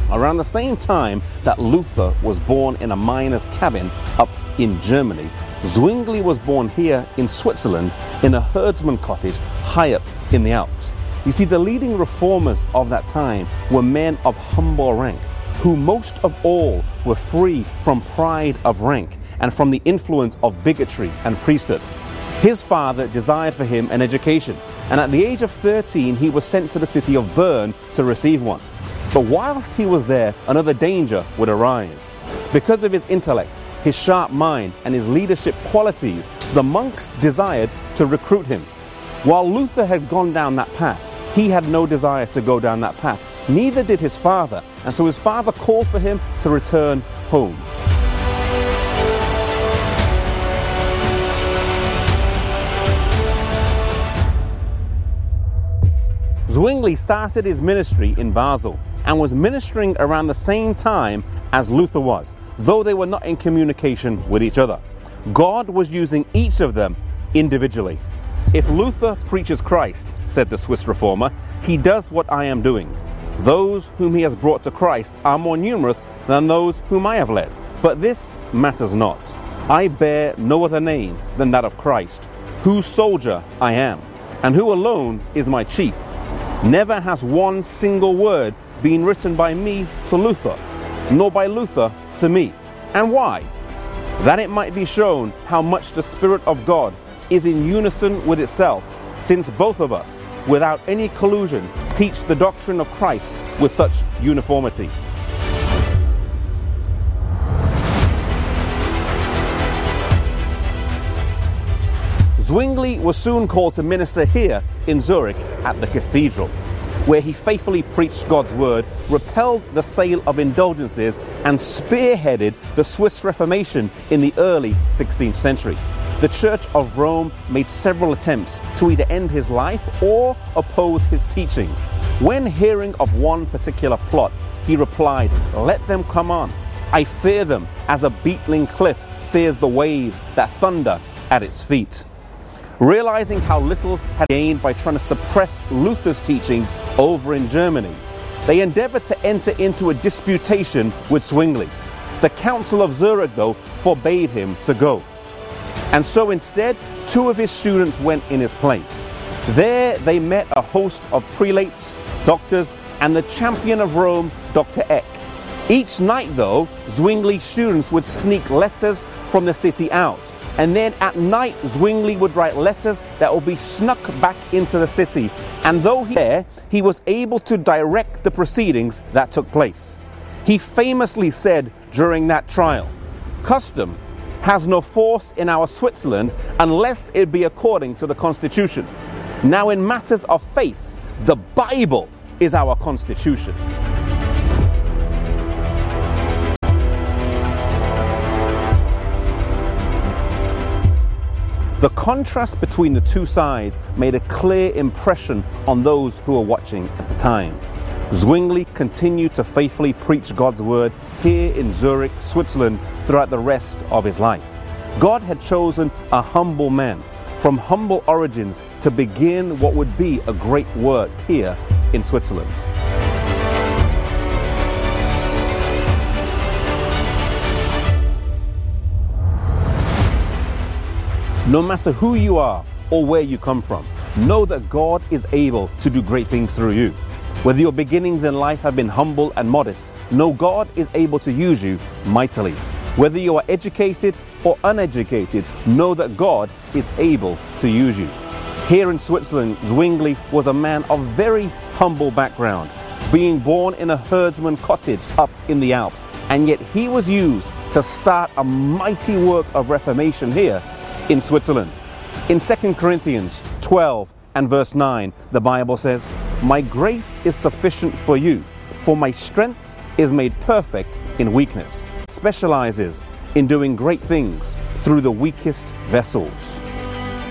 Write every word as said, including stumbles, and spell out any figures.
around the same time that Luther was born in a miner's cabin up in Germany, Zwingli was born here in Switzerland in a herdsman cottage high up in the Alps. You see, the leading reformers of that time were men of humble rank, who most of all were free from pride of rank and from the influence of bigotry and priesthood. His father desired for him an education, and at the age of thirteen he was sent to the city of Bern to receive one. But whilst he was there, another danger would arise. Because of his intellect, his sharp mind, and his leadership qualities, the monks desired to recruit him. While Luther had gone down that path, he had no desire to go down that path. Neither did his father, and so his father called for him to return home. Zwingli started his ministry in Basel and was ministering around the same time as Luther was, though they were not in communication with each other. God was using each of them individually. If Luther preaches Christ, said the Swiss reformer, he does what I am doing. Those whom he has brought to Christ are more numerous than those whom I have led. But this matters not. I bear no other name than that of Christ, whose soldier I am, and who alone is my chief. Never has one single word been written by me to Luther, nor by Luther to me. And why? That it might be shown how much the Spirit of God is in unison with itself, since both of us, without any collusion, teach the doctrine of Christ with such uniformity. Zwingli was soon called to minister here in Zurich at the cathedral, where he faithfully preached God's word, repelled the sale of indulgences, and spearheaded the Swiss Reformation in the early sixteenth century. The Church of Rome made several attempts to either end his life or oppose his teachings. When hearing of one particular plot, he replied, "Let them come on. I fear them as a beetling cliff fears the waves that thunder at its feet." Realizing how little had gained by trying to suppress Luther's teachings over in Germany, they endeavored to enter into a disputation with Zwingli. The Council of Zurich, though, forbade him to go. And so instead, two of his students went in his place. There they met a host of prelates, doctors, and the champion of Rome, Doctor Eck. Each night, though, Zwingli's students would sneak letters from the city out. And then at night, Zwingli would write letters that would be snuck back into the city. And though he there, he was able to direct the proceedings that took place. He famously said during that trial, "Custom has no force in our Switzerland unless it be according to the Constitution. Now in matters of faith, the Bible is our Constitution." The contrast between the two sides made a clear impression on those who were watching at the time. Zwingli continued to faithfully preach God's word here in Zurich, Switzerland, throughout the rest of his life. God had chosen a humble man from humble origins to begin what would be a great work here in Switzerland. No matter who you are or where you come from, know that God is able to do great things through you. Whether your beginnings in life have been humble and modest, know God is able to use you mightily. Whether you are educated or uneducated, know that God is able to use you. Here in Switzerland, Zwingli was a man of very humble background, being born in a herdsman cottage up in the Alps, and yet he was used to start a mighty work of reformation here in Switzerland. In Second Corinthians twelve and verse nine, the Bible says, "My grace is sufficient for you, for my strength is made perfect in weakness." Specializes in doing great things through the weakest vessels.